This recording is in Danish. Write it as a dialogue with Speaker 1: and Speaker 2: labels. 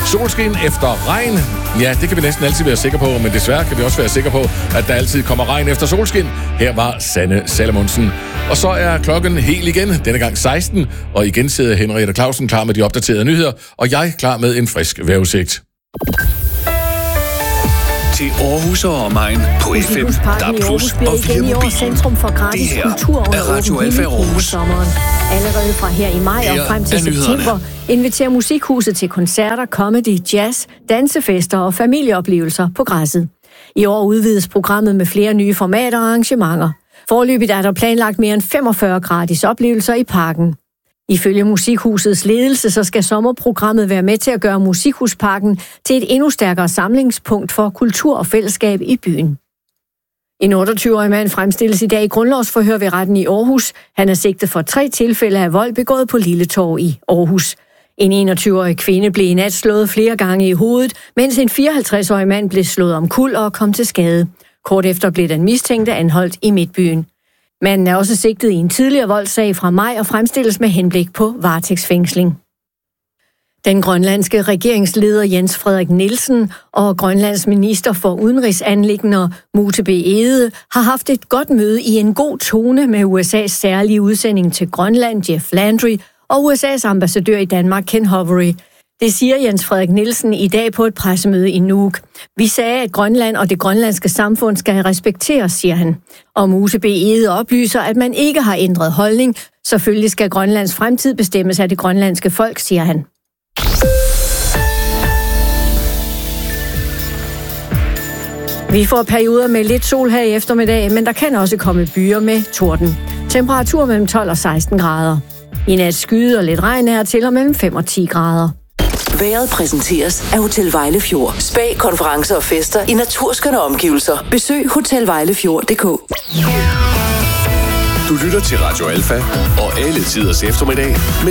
Speaker 1: Solskin efter regn. Ja, det kan vi næsten altid være sikre på, men desværre kan vi også være sikre på, at der altid kommer regn efter solskin. Her var Sanne Salomonsen. Og så er klokken helt igen, denne gang 16, og igen sidder Henriette Clausen klar med de opdaterede nyheder, og jeg klar med en frisk vejrudsigt.
Speaker 2: Til Aarhus og omegn på FM, der er plus og 4 mobil.
Speaker 3: Centrum for gratis kultur under
Speaker 2: Radio Alfa Aarhus.
Speaker 3: Allerede fra her i maj og frem til september inviterer Musikhuset til koncerter, comedy, jazz, dansefester og familieoplevelser på græsset. I år udvides programmet med flere nye formater og arrangementer. Foreløbigt er der planlagt mere end 45 gratis oplevelser i parken. Ifølge Musikhusets ledelse, så skal sommerprogrammet være med til at gøre Musikhusparken til et endnu stærkere samlingspunkt for kultur og fællesskab i byen. En 28-årig mand fremstilles i dag i grundlovsforhør ved retten i Aarhus. Han er sigtet for 3 tilfælde af vold begået på Lille Torv i Aarhus. En 21-årig kvinde blev i nat slået flere gange i hovedet, mens en 54-årig mand blev slået omkuld og kom til skade. Kort efter blev den mistænkte anholdt i Midtbyen. Manden er også sigtet i en tidligere voldssag fra maj og fremstilles med henblik på varetægtsfængsling. Den grønlandske regeringsleder Jens Frederik Nielsen og Grønlands minister for udenrigsanliggender Mute B. Egede har haft et godt møde i en god tone med USA's særlige udsending til Grønland, Jeff Landry, og USA's ambassadør i Danmark, Ken Hovery. Det siger Jens Frederik Nielsen i dag på et pressemøde i Nuuk. Vi sagde, at Grønland og det grønlandske samfund skal respekteres, siger han. Og Muse B. Egede oplyser, at man ikke har ændret holdning. Selvfølgelig skal Grønlands fremtid bestemmes af det grønlandske folk, siger han. Vi får perioder med lidt sol her i eftermiddag, men der kan også komme byer med torden. Temperatur mellem 12 og 16 grader. I nat skyde og lidt regn er til og mellem 5 og 10 grader.
Speaker 4: Vejret præsenteres af Hotel Vejlefjord. Spa, konferencer og fester i naturskønne omgivelser. Besøg hotelvejlefjord.dk.
Speaker 2: Du lytter til Radio Alfa og alle tiders eftermiddag.